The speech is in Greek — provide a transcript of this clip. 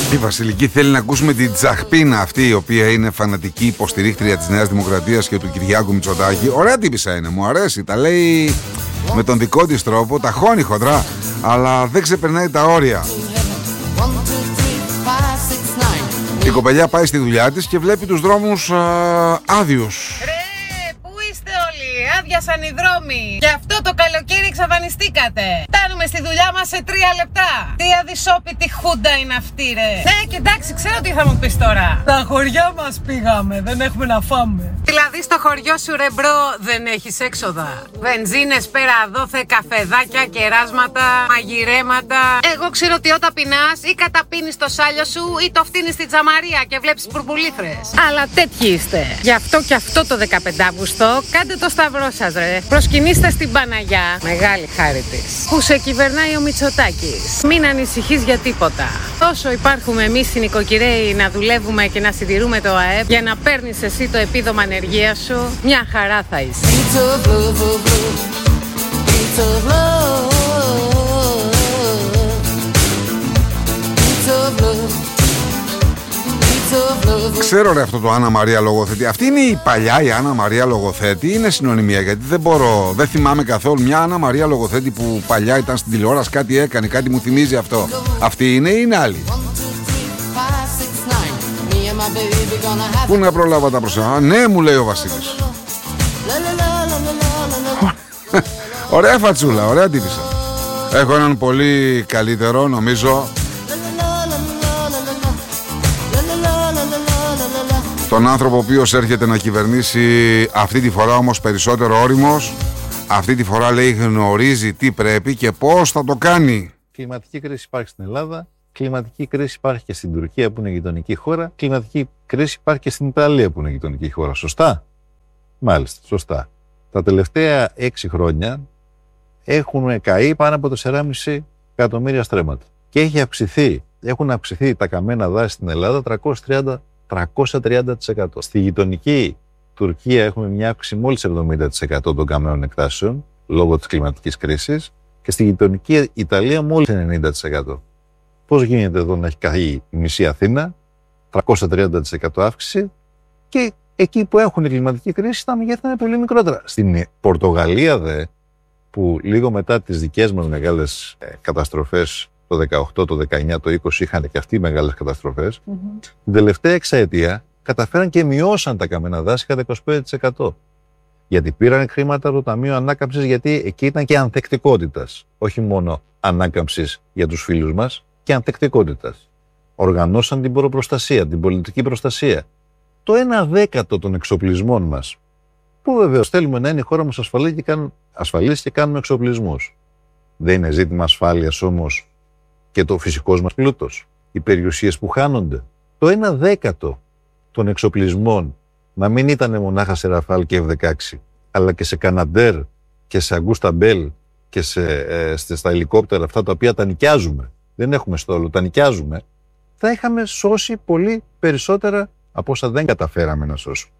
Η Βασιλική θέλει να ακούσουμε την Τσαχπίνα αυτή, η οποία είναι φανατική υποστηρίκτρια της Νέας Δημοκρατίας και του Κυριάκου Μητσοτάκη. Ωραία τύπισσα είναι, μου αρέσει, τα λέει με τον δικό της τρόπο, τα χώνει χοντρά, αλλά δεν ξεπερνάει τα όρια. Η κοπελιά πάει στη δουλειά της και βλέπει τους δρόμους άδειους. Άδειασαν οι δρόμοι. Γι' αυτό το καλοκαίρι εξαφανιστήκατε. Φτάνουμε στη δουλειά μας σε 3 λεπτά. Τι αδυσόπιτη χούντα είναι αυτή, ρε. Ναι, και εντάξει, ξέρω τι θα μου πεις τώρα. Στα χωριά μας πήγαμε, δεν έχουμε να φάμε. Δηλαδή στο χωριό σου, ρε μπρο, δεν έχεις έξοδα. Βενζίνες πέρα δόθε, καφεδάκια, κεράσματα, μαγειρέματα. Εγώ ξέρω ότι όταν πεινάς ή καταπίνεις το σάλιο σου ή το φτύνεις στην τζαμαρία και βλέπεις μπουρμπουλήθρες. Αλλά τέτοιοι είστε. Γι' αυτό και αυτό το 15 Αύγουστο κάντε το σταυρό σας, ρε. Προσκυνήστε στην Παναγιά, μεγάλη χάρη της, που σε κυβερνάει ο Μητσοτάκης. Μην ανησυχείς για τίποτα. Όσο υπάρχουμε εμείς οι νοικοκυρέοι να δουλεύουμε και να συντηρούμε το ΑΕΠ, για να παίρνεις εσύ το επίδομα ανεργίας σου, μια χαρά θα είσαι. Ξέρω ρε αυτό το Άννα Μαρία Λογοθέτη. Αυτή είναι η παλιά η Άννα Μαρία Λογοθέτη, είναι συνωνυμία, γιατί δεν θυμάμαι καθόλου μια Άννα Μαρία Λογοθέτη που παλιά ήταν στην τηλεόραση, κάτι έκανε, κάτι μου θυμίζει αυτό. Αυτή είναι ή είναι άλλη? Πού να προλάβα τα προσωπικά? Ναι, μου λέει ο Βασίλης. Ωραία φατσούλα, ωραία τύπησα. Έχω έναν πολύ καλύτερο, νομίζω, τον άνθρωπο ο οποίος έρχεται να κυβερνήσει, αυτή τη φορά όμως περισσότερο όριμος. Αυτή τη φορά λέει γνωρίζει τι πρέπει και πώς θα το κάνει. Κλιματική κρίση υπάρχει στην Ελλάδα, κλιματική κρίση υπάρχει και στην Τουρκία που είναι γειτονική χώρα, κλιματική κρίση υπάρχει και στην Ιταλία που είναι γειτονική χώρα. Σωστά? Μάλιστα, σωστά. Τα τελευταία 6 χρόνια έχουν καεί πάνω από 4,5 εκατομμύρια στρέμματα. Και έχουν αυξηθεί τα καμένα δάση στην Ελλάδα 330%. Στη γειτονική Τουρκία έχουμε μια αύξηση μόλις 70% των καμένων εκτάσεων λόγω της κλιματικής κρίσης και στη γειτονική Ιταλία μόλις 90%. Πώς γίνεται εδώ να έχει καεί η μισή Αθήνα, 330% αύξηση, και εκεί που έχουν η κλιματική κρίση τα μεγέθη είναι πολύ μικρότερα. Στην Πορτογαλία που λίγο μετά τις δικές μας μεγάλες καταστροφές το 18, το 19, το 20 είχαν και αυτοί μεγάλες καταστροφές, την τελευταία εξαετία καταφέραν και μειώσαν τα καμένα δάση κατά 25%. Γιατί πήραν χρήματα από το Ταμείο Ανάκαμψης, γιατί εκεί ήταν και ανθεκτικότητας. Όχι μόνο ανάκαμψης για τους φίλους μας, και ανθεκτικότητας. Οργανώσαν την προπροστασία, την πολιτική προστασία. Το 1/10 των εξοπλισμών μας, που βεβαίως θέλουμε να είναι η χώρα μας ασφαλής και κάνουμε εξοπλισμούς. Δεν είναι ζήτημα ασφάλειας όμως και το φυσικός μας πλούτος, οι περιουσίες που χάνονται. Το 1/10 των εξοπλισμών να μην ήταν μονάχα σε Ραφάλ και F-16, αλλά και σε Καναντέρ και σε Αγκούστα Μπέλ και στα ελικόπτερα αυτά τα οποία τα νοικιάζουμε, δεν έχουμε στόλο, τα νοικιάζουμε, θα είχαμε σώσει πολύ περισσότερα από όσα δεν καταφέραμε να σώσουμε.